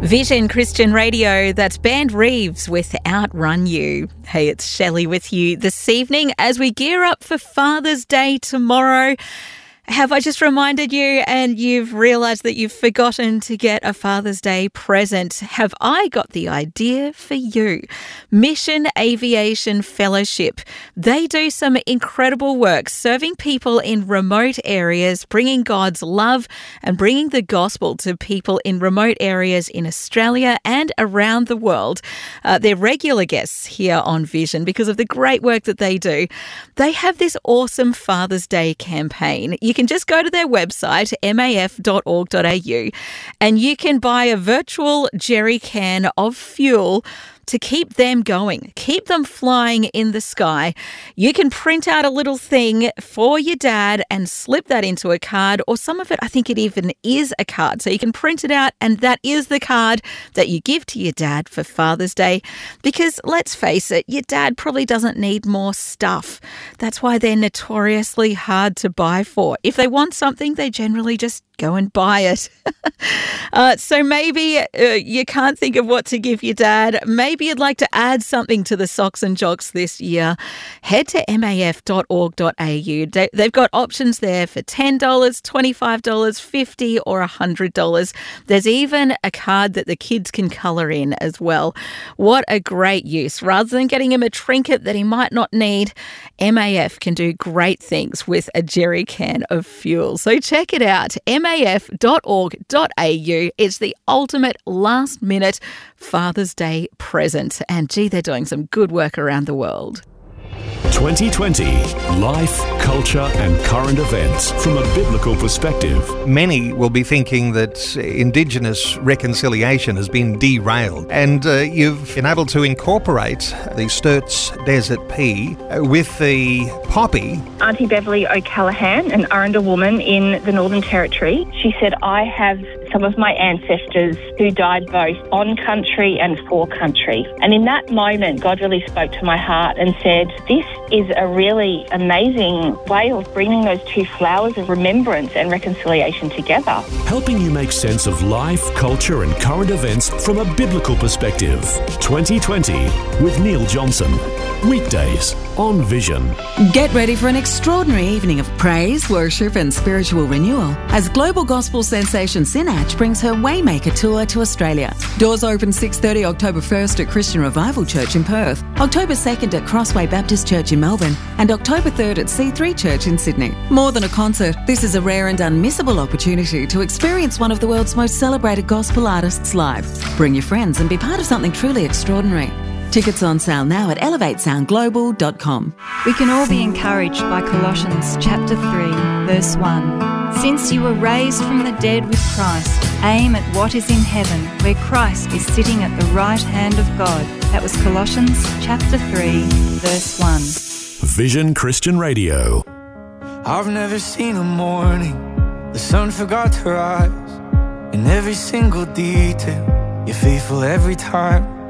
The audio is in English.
Vision Christian Radio, that's Band Reeves with Outrun You. Hey, it's Shelley with you this evening as we gear up for Father's Day tomorrow. Have I just reminded you and you've realised that you've forgotten to get a Father's Day present? Have I got the idea for you? Mission Aviation Fellowship. They do some incredible work serving people in remote areas, bringing God's love and bringing the gospel to people in remote areas in Australia and around the world. They're regular guests here on Vision because of the great work that they do. They have this awesome Father's Day campaign. You can just go to their website, maf.org.au, and you can buy a virtual jerry can of fuel to keep them going, keep them flying in the sky. You can print out a little thing for your dad and slip that into a card, or some of it, I think it even is a card. So you can print it out and that is the card that you give to your dad for Father's Day. Because let's face it, your dad probably doesn't need more stuff. That's why they're notoriously hard to buy for. If they want something, they generally just go and buy it. So maybe you can't think of what to give your dad. Maybe you'd like to add something to the socks and jocks this year. Head to maf.org.au. They've got options there for $10, $25, $50 or $100. There's even a card that the kids can colour in as well. What a great use. Rather than getting him a trinket that he might not need, MAF can do great things with a jerry can of fuel. So check it out, maf.org.au. It's the ultimate last-minute Father's Day present. And gee, they're doing some good work around the world. 2020 Life, Culture and Current Events from a Biblical Perspective. Many will be thinking that Indigenous reconciliation has been derailed, and you've been able to incorporate the Sturt's Desert Pea with the poppy. Auntie Beverly O'Callaghan, an Aranda woman in the Northern Territory, she said, I have some of my ancestors who died both on country and for country. And in that moment, God really spoke to my heart and said, this is a really amazing way of bringing those two flowers of remembrance and reconciliation together. Helping you make sense of life, culture and current events from a biblical perspective. 2020 with Neil Johnson. Weekdays on Vision. Get ready for an extraordinary evening of praise, worship and spiritual renewal as global gospel sensation Sinach brings her Waymaker tour to Australia. Doors open 6:30 October 1st at Christian Revival Church in Perth, October 2nd at Crossway Baptist Church in Melbourne and October 3rd at C3 Church in Sydney. More than a concert, this is a rare and unmissable opportunity to experience one of the world's most celebrated gospel artists live. Bring your friends and be part of something truly extraordinary. Tickets on sale now at elevatesoundglobal.com. We can all be encouraged by Colossians chapter 3, verse 1. Since you were raised from the dead with Christ, aim at what is in heaven, where Christ is sitting at the right hand of God. That was Colossians chapter 3, verse 1. Vision Christian Radio. I've never seen a morning the sun forgot to rise. In every single detail, you're faithful every time.